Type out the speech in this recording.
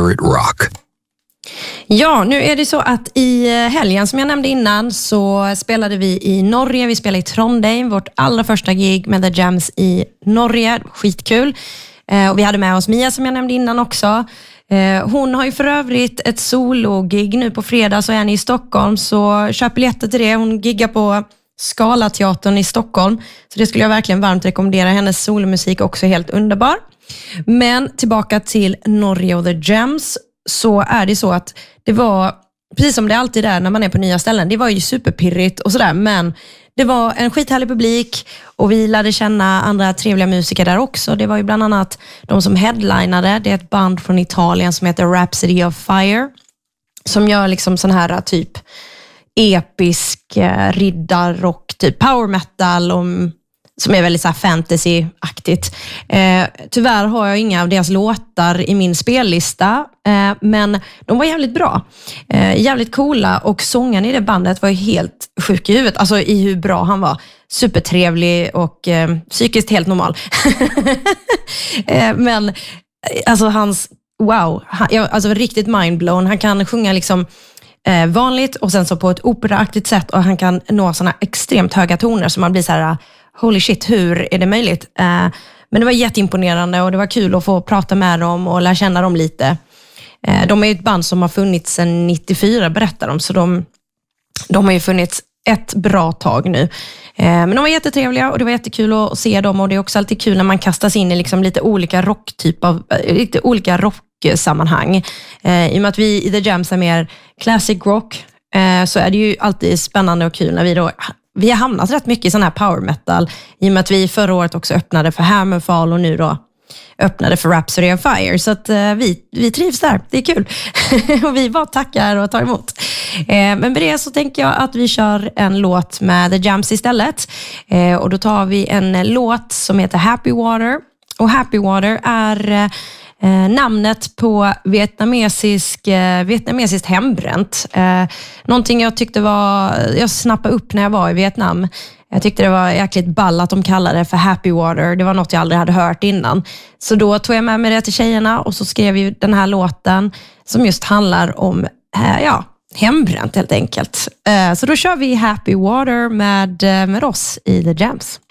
Pirate Rock. Ja, nu är det så att i helgen som jag nämnde innan så spelade vi i Norge. Vi spelade i Trondheim, vårt allra första gig med The Jams i Norge. Skitkul. Och vi hade med oss Mia som jag nämnde innan också. Hon har ju för övrigt ett solo-gig nu på fredag, så är ni i Stockholm så köp biljetter till det. Hon giggar på Scalateatern i Stockholm, så det skulle jag verkligen varmt rekommendera. Hennes solomusik är också helt underbar. Men tillbaka till Norge och The Jams, så är det så att det var, precis som det alltid är när man är på nya ställen, det var ju superpirrigt och sådär, men det var en skithärlig publik och vi lärde känna andra trevliga musiker där också. Det var ju bland annat de som headlinade. Det är ett band från Italien som heter Rhapsody of Fire, som gör liksom sån här typ episk riddarrock, typ power metal, som är väldigt så här fantasy-aktigt. Tyvärr har jag inga av deras låtar i min spellista, men de var jävligt bra. Jävligt coola, och sången i det bandet var ju helt sjuk i huvudet. Alltså i hur bra han var. Supertrevlig och psykiskt helt normal. Men alltså alltså riktigt mindblown. Han kan sjunga liksom vanligt och sen så på ett operaaktigt sätt, och han kan nå såna extremt höga toner så man blir så här: holy shit, hur är det möjligt? Men det var jätteimponerande och det var kul att få prata med dem och lära känna dem lite. De är ett band som har funnits sedan 94, berättar de, så de har ju funnits ett bra tag nu. Men de var jättetrevliga och det var jättekul att se dem, och det är också alltid kul när man kastas in i liksom lite olika lite olika rocksammanhang. I och med att vi i The Jams är mer classic rock, så är det ju alltid spännande och kul när vi har hamnat rätt mycket i sån här power metal, i och med att vi förra året också öppnade för Hammerfall och nu då öppnade för Rhapsody of Fire. Så att vi trivs där, det är kul. Och vi bara tackar och tar emot. Men med det så tänker jag att vi kör en låt med The Jams istället. Och då tar vi en låt som heter Happy Water. Och Happy Water är namnet på vietnamesiskt hembränt. Någonting jag snappade upp när jag var i Vietnam. Jag tyckte det var jäkligt ball att de kallade det för Happy Water. Det var något jag aldrig hade hört innan. Så då tog jag med mig det till tjejerna och så skrev vi den här låten som just handlar om hembränt helt enkelt. Så då kör vi Happy Water med oss i The Jams.